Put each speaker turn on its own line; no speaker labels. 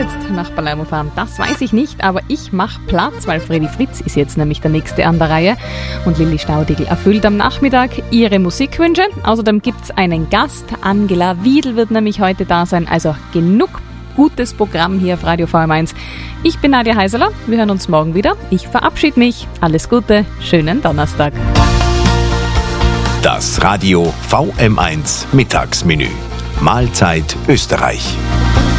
jetzt nach Palermo fahren? Das weiß ich nicht, aber ich mache Platz, weil Freddy Fritz ist jetzt nämlich der Nächste an der Reihe. Und Lilly Staudigl erfüllt am Nachmittag ihre Musikwünsche. Außerdem gibt's einen Gast. Angela Wiedl wird nämlich heute da sein. Also genug gutes Programm hier auf Radio VM1. Ich bin Nadja Heiseler. Wir hören uns morgen wieder. Ich verabschiede mich. Alles Gute. Schönen Donnerstag.
Das Radio VM1 Mittagsmenü. Mahlzeit Österreich.